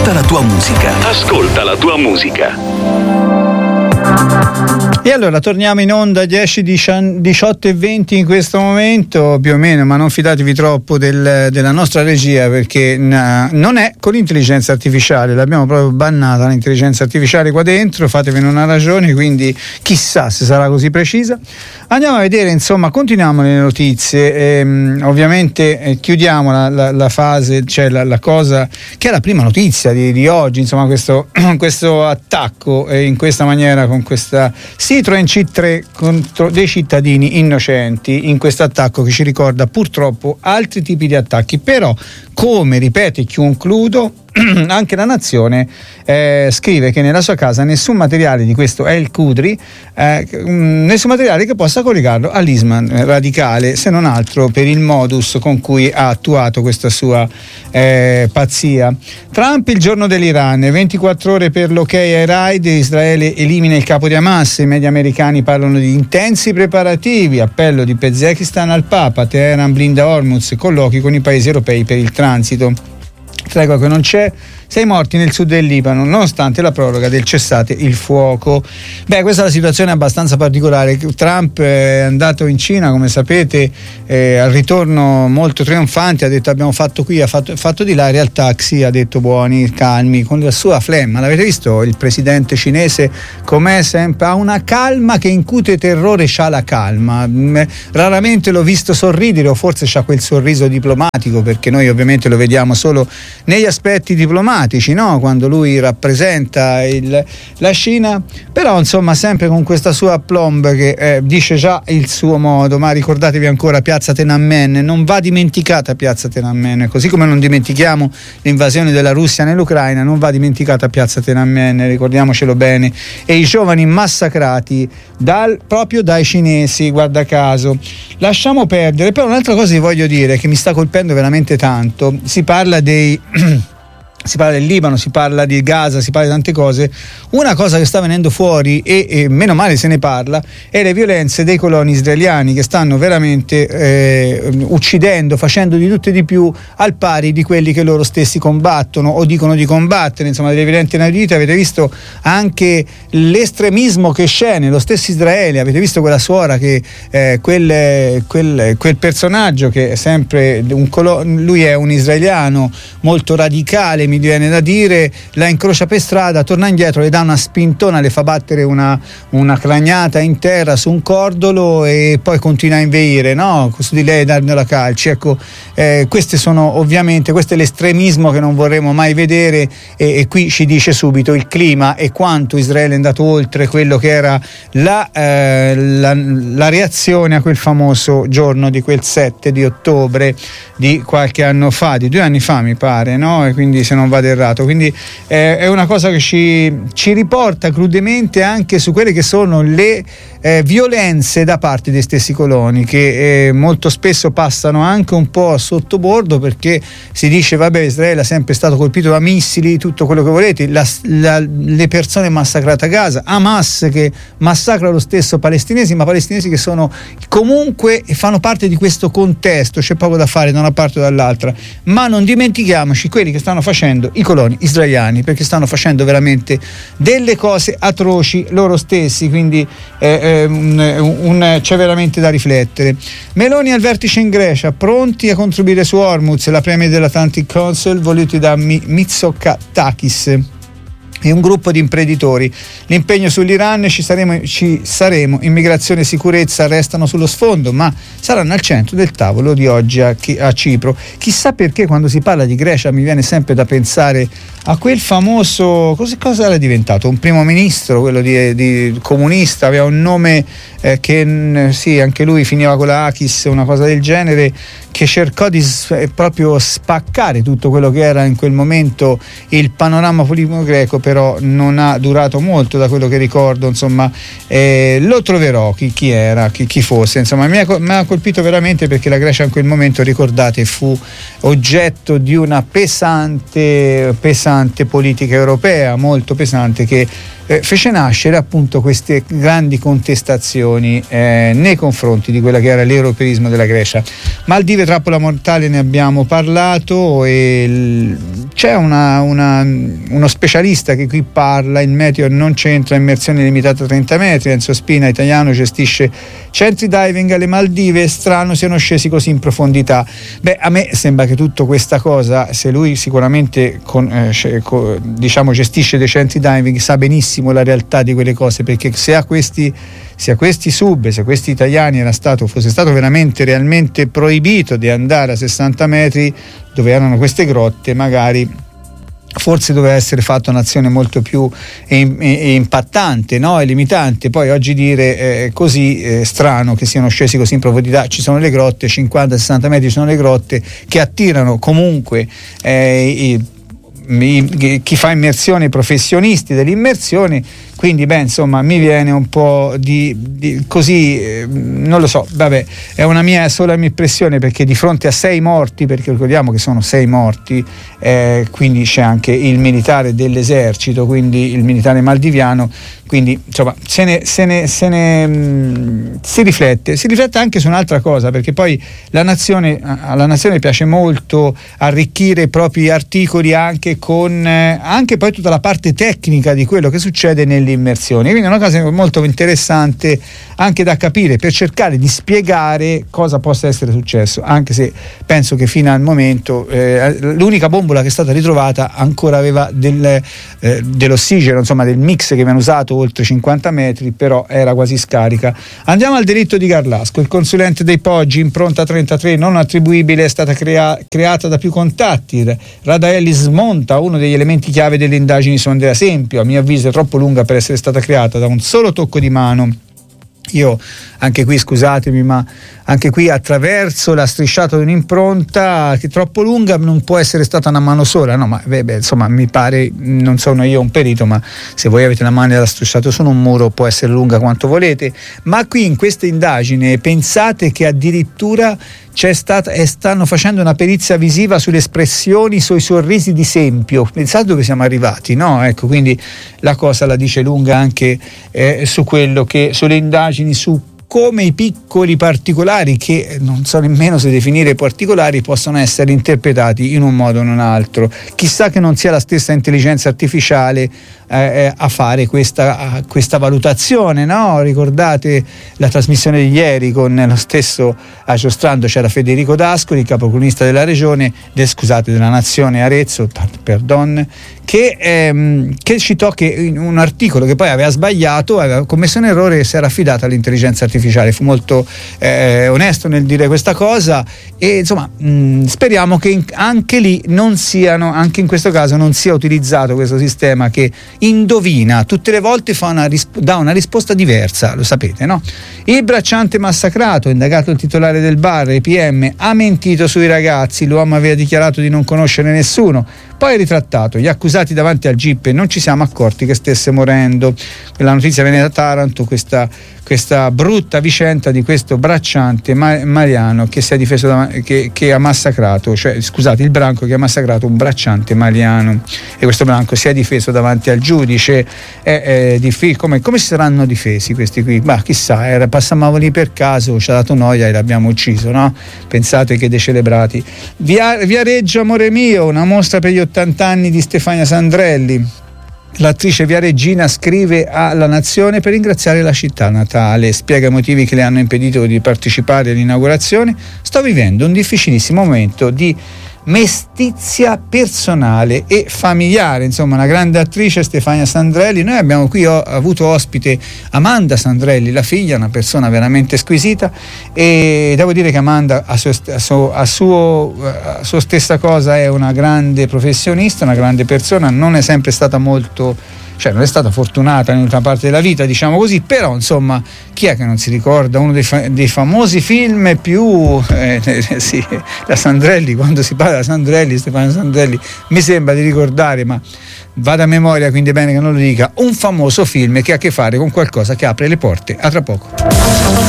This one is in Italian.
Ascolta la tua musica. Ascolta la tua musica. E allora torniamo in onda 18:20 in questo momento più o meno, ma non fidatevi troppo della nostra regia, perché non è con l'intelligenza artificiale, l'abbiamo proprio bannata l'intelligenza artificiale qua dentro, fatevene una ragione, quindi chissà se sarà così precisa. Andiamo a vedere, insomma, continuiamo le notizie, ovviamente chiudiamo la fase, cioè la cosa che è la prima notizia di oggi, insomma, questo attacco in questa maniera, con questa Citroen C3 contro dei cittadini innocenti, in questo attacco che ci ricorda purtroppo altri tipi di attacchi. Però, come ripete e concludo, anche La Nazione scrive che nella sua casa nessun materiale di questo El Qudri, nessun materiale che possa collegarlo all'Islam radicale, se non altro per il modus con cui ha attuato questa sua pazzia. Trump il giorno dell'Iran, 24 ore per l'ok ai raid, Israele elimina il capo di Hamas, i media americani parlano di intensi preparativi, appello di Pezekistan al Papa, Teheran blinda Hormuz, colloqui con i paesi europei per il transito. Tregua che non c'è, 6 morti nel sud del Libano nonostante la proroga del cessate il fuoco. Questa è la situazione abbastanza particolare. Trump è andato in Cina, come sapete, al ritorno molto trionfante, ha detto abbiamo fatto qui, ha fatto di là. In realtà Xi ha detto buoni, calmi, con la sua flemma. L'avete visto il presidente cinese com'è? Sempre ha una calma che incute terrore, c'ha la calma. Raramente l'ho visto sorridere, o forse c'ha quel sorriso diplomatico, perché noi ovviamente lo vediamo solo negli aspetti diplomatici, no? Quando lui rappresenta la Cina, però insomma sempre con questa sua aplomb che dice già il suo modo. Ma ricordatevi ancora Piazza Tiananmen, non va dimenticata Piazza Tiananmen, così come non dimentichiamo l'invasione della Russia nell'Ucraina, non va dimenticata Piazza Tiananmen, ricordiamocelo bene, e i giovani massacrati proprio dai cinesi, guarda caso. Lasciamo perdere. Però un'altra cosa vi voglio dire che mi sta colpendo veramente tanto: si parla si parla del Libano, si parla di Gaza, si parla di tante cose. Una cosa che sta venendo fuori, e meno male se ne parla, è le violenze dei coloni israeliani, che stanno veramente uccidendo, facendo di tutto e di più, al pari di quelli che loro stessi combattono o dicono di combattere. Insomma, delle violenze inaudite. Avete visto anche l'estremismo che c'è nello stesso Israele. Avete visto quella suora che quel personaggio che è sempre lui è un israeliano molto radicale, mi viene da dire, la incrocia per strada, torna indietro, le dà una spintona, le fa battere una cragnata in terra su un cordolo e poi continua a inveire, no? Su di lei darne calci. Ecco, queste sono ovviamente, questo è l'estremismo che non vorremmo mai vedere, e qui ci dice subito il clima e quanto Israele è andato oltre quello che era la reazione a quel famoso giorno di quel 7 di ottobre di qualche anno fa, di 2 anni fa mi pare, no? E quindi, se non vado errato, quindi è una cosa che ci riporta crudemente anche su quelle che sono le violenze da parte dei stessi coloni, che molto spesso passano anche un po' a sottobordo, perché si dice vabbè, Israele è sempre stato colpito da missili, tutto quello che volete, le persone massacrate a Gaza, Hamas che massacra lo stesso palestinesi, ma palestinesi che sono comunque e fanno parte di questo contesto. C'è poco da fare da una parte o dall'altra, ma non dimentichiamoci quelli che stanno facendo i coloni israeliani, perché stanno facendo veramente delle cose atroci loro stessi. Quindi c'è veramente da riflettere. Meloni al vertice in Grecia, pronti a contribuire su Hormuz, la premier dell'Atlantic Council voluti da Mitsotakis e un gruppo di imprenditori. L'impegno sull'Iran, ci saremo, immigrazione e sicurezza restano sullo sfondo, ma saranno al centro del tavolo di oggi a Cipro. Chissà perché quando si parla di Grecia mi viene sempre da pensare a quel famoso, cosa era diventato? Un primo ministro, quello di comunista, aveva un nome che sì, anche lui finiva con la Akis, una cosa del genere, che cercò di proprio spaccare tutto quello che era in quel momento il panorama politico greco, però non ha durato molto da quello che ricordo. Insomma, lo troverò chi era, chi fosse. Insomma, mi ha colpito veramente, perché la Grecia in quel momento, ricordate, fu oggetto di una pesante politica europea, molto pesante, che fece nascere appunto queste grandi contestazioni nei confronti di quella che era l'europeismo della Grecia. Maldive, trappola mortale, ne abbiamo parlato, e c'è uno specialista che qui parla: il Meteor non c'entra, immersione limitata a 30 metri. Enzo Spina, italiano, gestisce centri diving alle Maldive, strano siano scesi così in profondità. Beh, a me sembra che tutta questa cosa, se lui sicuramente diciamo gestisce dei centri diving, sa benissimo la realtà di quelle cose, perché se a questi sub, se questi italiani fosse stato veramente realmente proibito di andare a 60 metri dove erano queste grotte, magari forse doveva essere fatta un'azione molto più impattante, no? E limitante. Poi oggi dire così strano che siano scesi così in profondità. Ci sono le grotte, 50-60 metri sono le grotte che attirano comunque chi fa immersione, i professionisti dell'immersione. Quindi insomma mi viene un po' di così, non lo so, vabbè, è una sola mia impressione, perché di fronte a 6 morti, perché ricordiamo che sono 6 morti, quindi c'è anche il militare dell'esercito, quindi il militare maldiviano, quindi insomma si riflette anche su un'altra cosa, perché poi alla nazione piace molto arricchire i propri articoli anche con anche poi tutta la parte tecnica di quello che succede nell'immersione. Quindi è una cosa molto interessante anche da capire, per cercare di spiegare cosa possa essere successo, anche se penso che fino al momento l'unica bombola che è stata ritrovata ancora aveva dell'ossigeno, insomma del mix che viene usato oltre 50 metri, però era quasi scarica. Andiamo al delitto di Garlasco. Il consulente dei Poggi, impronta 33 non attribuibile, è stata creata da più contatti. Radaelli smonta uno degli elementi chiave delle indagini su Andrea Sempio, a mio avviso è troppo lunga per essere stata creata da un solo tocco di mano. Io anche qui, scusatemi, ma anche qui attraverso la strisciata di un'impronta che è troppo lunga non può essere stata una mano sola, no? Ma insomma mi pare, non sono io un perito, ma se voi avete la mano della strisciata su un muro può essere lunga quanto volete, ma qui in questa indagine pensate che addirittura stanno facendo una perizia visiva sulle espressioni, sui sorrisi di Sempio. Pensate dove siamo arrivati, no? Ecco, quindi la cosa la dice lunga anche su quello che, sulle indagini su come i piccoli particolari, che non so nemmeno se definire particolari, possono essere interpretati in un modo o in un altro. Chissà che non sia la stessa intelligenza artificiale a fare questa valutazione, no? Ricordate la trasmissione di ieri con lo stesso Agiostrando, c'era Federico D'Ascoli, capocronista della regione, della nazione Arezzo, che citò che in un articolo che poi aveva sbagliato, aveva commesso un errore e si era affidato all'intelligenza artificiale. Fu molto onesto nel dire questa cosa, e insomma speriamo che anche lì anche in questo caso non sia utilizzato questo sistema che indovina tutte le volte, dà una risposta diversa, lo sapete, no? Il bracciante massacrato, indagato il titolare del bar, EPM, ha mentito sui ragazzi, l'uomo aveva dichiarato di non conoscere nessuno, poi ritrattato, gli accusati davanti al GIP, non ci siamo accorti che stesse morendo. La notizia viene da Taranto, questa brutta vicenda di questo bracciante maliano che si è difeso che ha massacrato, il branco che ha massacrato un bracciante maliano, e questo branco si è difeso davanti al giudice. Come si saranno difesi questi qui? Chissà, passavamo lì per caso, ci ha dato noia e l'abbiamo ucciso, no? Pensate che decelebrati. Viareggio, amore mio, una mostra per gli 80 anni di Stefania Sandrelli. L'attrice viareggina scrive alla Nazione per ringraziare la città natale, spiega i motivi che le hanno impedito di partecipare all'inaugurazione. Sto vivendo un difficilissimo momento di mestizia personale e familiare. Insomma, una grande attrice, Stefania Sandrelli. Noi abbiamo qui avuto ospite Amanda Sandrelli, la figlia, una persona veramente squisita, e devo dire che Amanda a sua stessa cosa è una grande professionista, una grande persona. Non è sempre stata non è stata fortunata in una parte della vita, diciamo così, però insomma chi è che non si ricorda uno dei famosi film più la Sandrelli, quando si parla di Sandrelli, Stefano Sandrelli, mi sembra di ricordare, ma vado a memoria, quindi è bene che non lo dica, un famoso film che ha a che fare con qualcosa che apre le porte a tra poco.